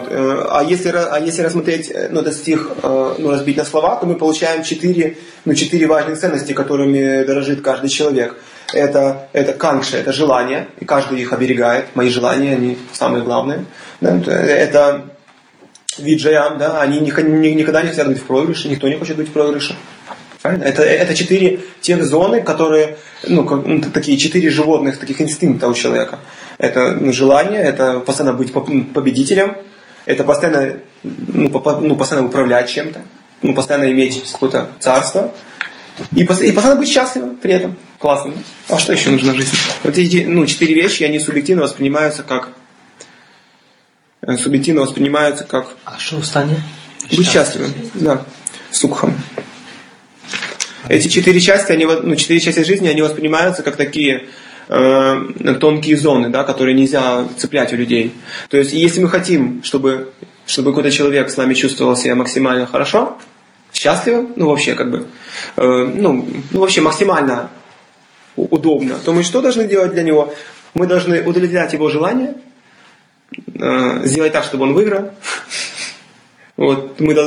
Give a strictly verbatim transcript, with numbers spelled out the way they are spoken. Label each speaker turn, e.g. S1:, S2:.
S1: Вот. А если, а если рассмотреть, ну, этот стих, ну, разбить на слова, то мы получаем четыре, ну, четыре важных ценности, которыми дорожит каждый человек. Это, это канкша, это желание, и каждый их оберегает. Мои желания, они самые главные. Да? Это виджаям, да, они никогда не хотят быть в проигрыше, никто не хочет быть в проигрыше. Правильно? Это, это четыре тех зоны, которые, ну, как, ну, такие четыре животных, таких инстинкта у человека. Это, ну, желание, это постоянно быть победителем, это постоянно, ну, по, ну, постоянно управлять чем-то, ну, постоянно иметь какое-то царство, и, и постоянно быть счастливым при этом. Классно. А что еще нужно в жизни? Вот эти, ну, четыре вещи, они субъективно воспринимаются как субъективно воспринимаются как
S2: а что в стане?
S1: Быть счастливым, да, сукхом. Эти четыре части, они, ну, четыре части жизни, они воспринимаются как такие э, тонкие зоны, да, которые нельзя цеплять у людей. То есть, если мы хотим, чтобы, чтобы какой-то человек с нами чувствовал себя максимально хорошо, счастливо, ну, вообще, как бы, э, ну, ну, вообще максимально удобно, то мы что должны делать для него? Мы должны удовлетворять его желания, э, сделать так, чтобы он выиграл. Вот, мы должны